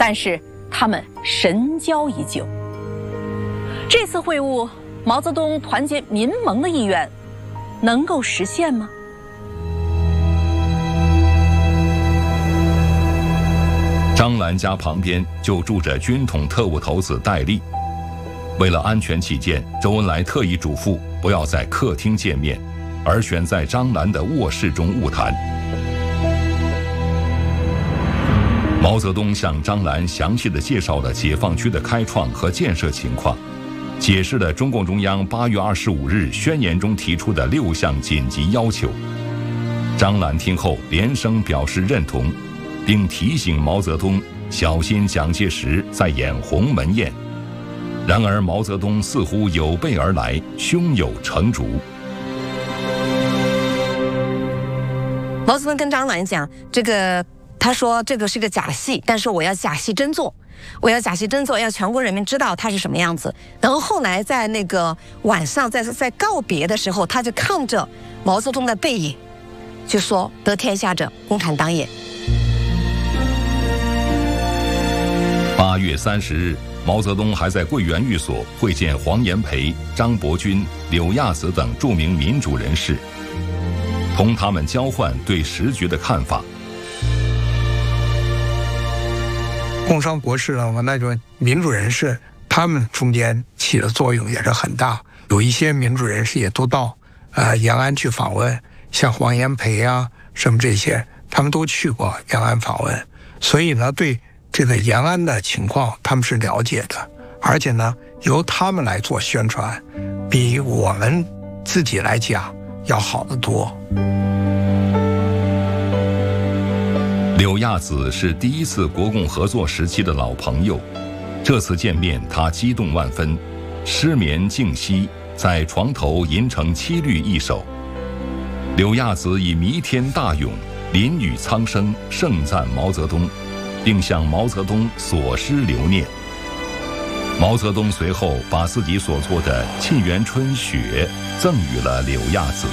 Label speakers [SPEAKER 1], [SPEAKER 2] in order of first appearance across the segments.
[SPEAKER 1] 但是他们神交已久。这次会晤，毛泽东团结民盟的意愿能够实现吗？
[SPEAKER 2] 张澜家旁边就住着军统特务头子戴笠。为了安全起见，周恩来特意嘱咐不要在客厅见面，而选在张澜的卧室中晤谈。毛泽东向张澜详细地介绍了解放区的开创和建设情况，解释了中共中央8月25日宣言中提出的6项紧急要求。张澜听后连声表示认同，并提醒毛泽东小心蒋介石在演鸿门宴。然而毛泽东似乎有备而来，胸有成竹。
[SPEAKER 3] 毛泽东跟张澜讲，他说这个是个假戏，但是我要假戏真做，要全国人民知道他是什么样子。然后后来在那个晚上在告别的时候，他就看着毛泽东的背影，就说得天下者共产党也。
[SPEAKER 2] 8月30日，毛泽东还在桂园寓所会见黄炎培、张伯钧、柳亚子等著名民主人士，同他们交换对时局的看法。
[SPEAKER 4] 工商国士呢，那种民主人士，他们中间起的作用也是很大。有一些民主人士也都到延安去访问，像黄炎培啊什么这些，他们都去过延安访问，所以呢，对这个延安的情况他们是了解的，而且呢，由他们来做宣传，比我们自己来讲要好得多。
[SPEAKER 2] 柳亚子是第一次国共合作时期的老朋友，这次见面他激动万分，失眠静息，在床头吟成七律一首。柳亚子以弥天大勇，淋雨苍生，盛赞毛泽东，并向毛泽东所诗留念。毛泽东随后把自己所作的《沁园春·雪》赠予了柳亚子。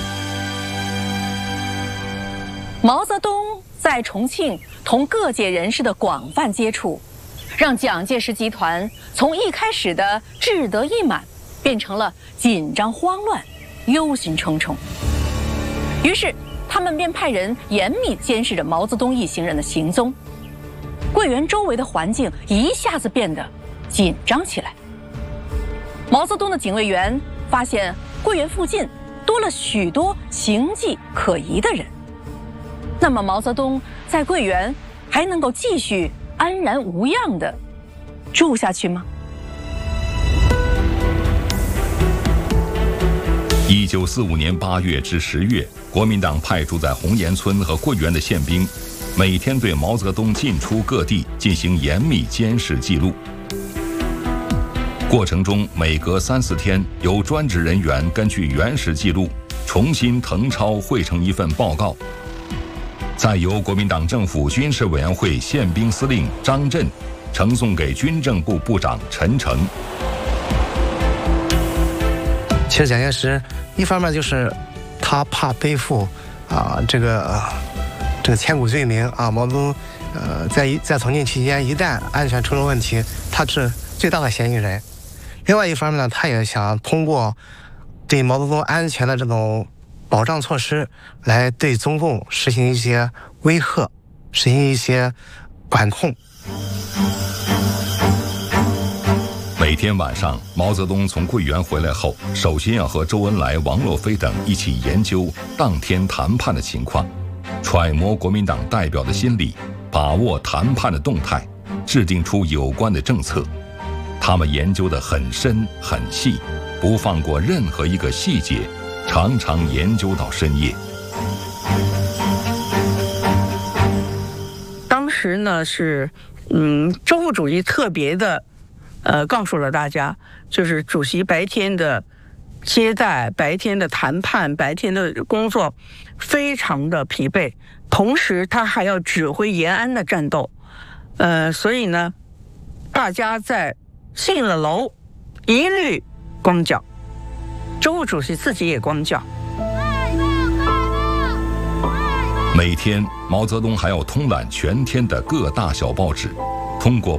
[SPEAKER 1] 毛泽东在重庆同各界人士的广泛接触，让蒋介石集团从一开始的志得意满，变成了紧张慌乱、忧心忡忡。于是他们便派人严密监视着毛泽东一行人的行踪。桂园周围的环境一下子变得紧张起来。毛泽东的警卫员发现桂园附近多了许多形迹可疑的人。那么毛泽东在桂园还能够继续安然无恙地住下去吗
[SPEAKER 2] ？1945年8月至10月，国民党派驻在红岩村和桂园的宪兵，每天对毛泽东进出各地进行严密监视记录。过程中，每隔3、4天，由专职人员根据原始记录重新誊抄汇成一份报告，再由国民党政府军事委员会宪兵司令张震呈送给军政部部长陈诚。
[SPEAKER 5] 其实蒋介石一方面就是他怕背负这个千古罪名啊，毛泽东在重庆期间一旦安全出了问题，他是最大的嫌疑人。另外一方面呢，他也想通过对毛泽东安全的这种保障措施，来对中共实行一些威吓，实行一些管控。
[SPEAKER 2] 每天晚上，毛泽东从桂园回来后，首先要和周恩来、王洛飞等一起研究当天谈判的情况，揣摩国民党代表的心理，把握谈判的动态，制定出有关的政策。他们研究得很深很细，不放过任何一个细节，常常研究到深夜。
[SPEAKER 6] 当时呢是周副主席特别的告诉了大家，就是主席白天的接待、白天的谈判、白天的工作非常的疲惫，同时他还要指挥延安的战斗，所以呢大家在进了楼一律光脚，周副主席自己也光脚。
[SPEAKER 2] 每天毛泽东还要通览全天的各大小报纸，通过